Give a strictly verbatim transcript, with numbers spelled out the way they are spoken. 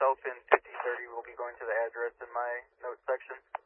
myself in fifty thirty will be going to the address in my notes section.